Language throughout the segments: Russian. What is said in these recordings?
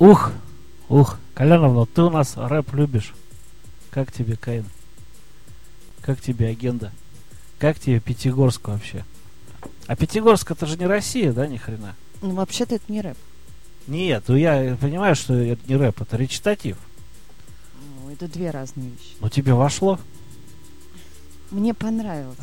Ух, Коляновна, ты у нас рэп любишь. Как тебе, Каин? Как тебе Агенда? Как тебе Пятигорск вообще? А Пятигорск это же не Россия, да, ни хрена? Ну, вообще-то это не рэп. Нет, ну я понимаю, что это не рэп, это речитатив. Ну, это две разные вещи. Ну тебе вошло? Мне понравилось.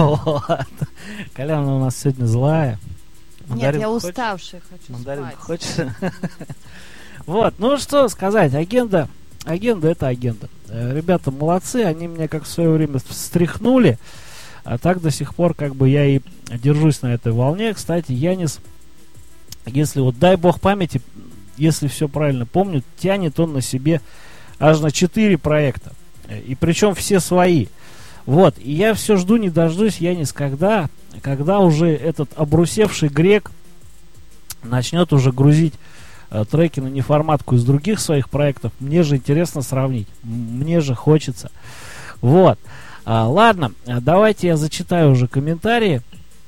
Коляна у нас сегодня злая. Нет, я уставшая, хочу Мандарин спать. хочешь? Вот, ну что сказать, Агенда это Агенда. Ребята молодцы, они меня как в свое время встряхнули, а так до сих пор как бы я и держусь на этой волне. Кстати, Янис, если вот дай бог памяти, если все правильно помню, тянет он на себе аж на 4 проекта. И причем все свои. Вот, и я все жду, не дождусь, Янис, когда уже этот обрусевший грек начнет уже грузить треки на неформатку из других своих проектов. Мне же интересно сравнить. Мне же хочется. Вот. Ладно, давайте я зачитаю уже комментарии.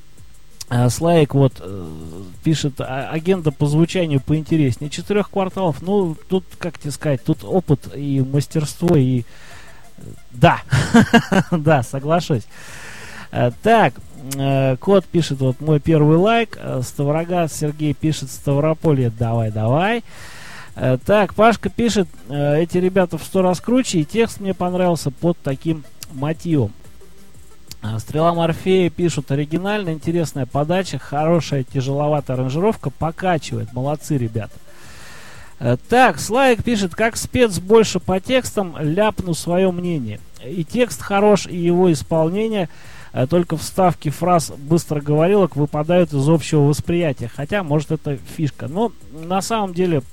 Слайк вот пишет: Агенда по звучанию поинтереснее 4 кварталов. Ну, тут, как тебе сказать, тут опыт и мастерство, и... Да, да, соглашусь. Так, Кот пишет, вот мой первый лайк. Ставрогаз Сергей пишет: Ставрополье, давай. Так, Пашка пишет: эти ребята в 100 раз круче, и текст мне понравился под таким мотивом. Стрела Морфея пишут: оригинальная, интересная подача, хорошая тяжеловатая аранжировка, покачивает, молодцы ребята. Так, Слайк пишет: как спец больше по текстам, ляпну свое мнение. И текст хорош, и его исполнение, только вставки фраз быстроговорилок выпадают из общего восприятия. Хотя, может, это фишка. Но на самом деле,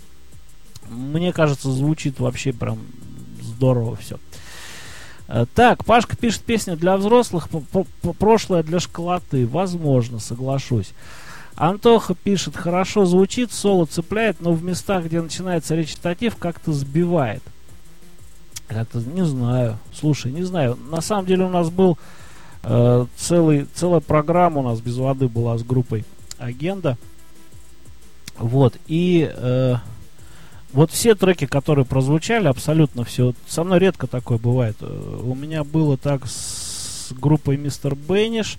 мне кажется, звучит вообще прям здорово все. Так, Пашка пишет: песня для взрослых, прошлое для школоты. Возможно, соглашусь. Антоха пишет: хорошо звучит, соло цепляет, но в местах, где начинается речитатив, как-то сбивает. Как-то, не знаю. Слушай, не знаю. На самом деле у нас был целая программа у нас без воды была с группой Агенда. Вот. И вот все треки, которые прозвучали, абсолютно все. Со мной редко такое бывает. У меня было так с группой Мистер Бенниш.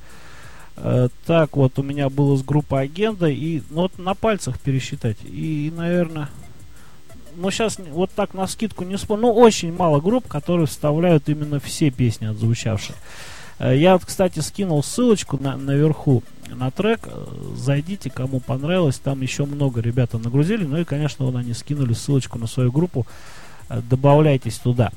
Так вот у меня было с группой Агенда. И ну, вот на пальцах пересчитать. И, наверное... Ну, сейчас вот так на скидку не вспомню. Ну, очень мало групп, которые вставляют именно все песни отзвучавшие. Я вот, кстати, скинул ссылочку наверху на трек. Зайдите, кому понравилось. Там еще много ребята нагрузили. Ну и, конечно, вот они скинули ссылочку на свою группу. Добавляйтесь туда.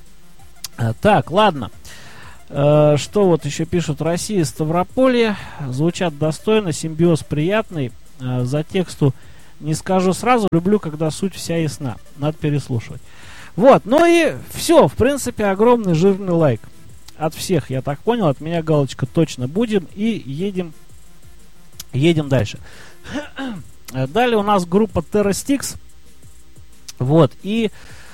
Так, ладно. Что вот еще пишут? Россия, Ставрополье. Звучат достойно, симбиоз приятный. За тексту не скажу сразу. Люблю, когда суть вся ясна. Надо переслушивать. Вот, ну и все. В принципе, огромный жирный лайк. От всех, я так понял, от меня галочка точно будем. И едем дальше. Далее у нас группа TerraStix. Вот, и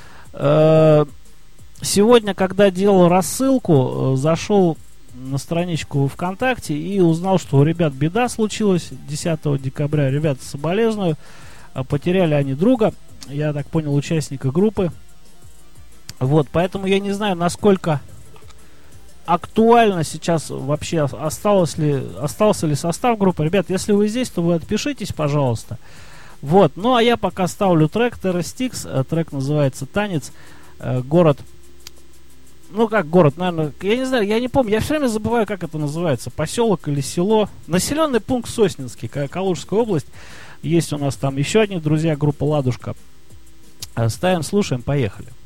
сегодня, когда делал рассылку, зашел на страничку ВКонтакте и узнал, что у ребят беда случилась 10 декабря. Ребята, соболезную. Потеряли они друга, я так понял, участника группы. Вот, поэтому я не знаю, насколько актуально сейчас вообще остался ли состав группы. Ребят, если вы здесь, то вы отпишитесь, пожалуйста. Вот, ну а я пока ставлю трек TerraStix. Трек называется «Танец». Город. Ну, как город, наверное, я не знаю, я не помню, я все время забываю, как это называется, поселок или село. Населенный пункт Соснинский, Калужская область. Есть у нас там еще одни друзья, группа «Ладушка». Ставим, слушаем, поехали.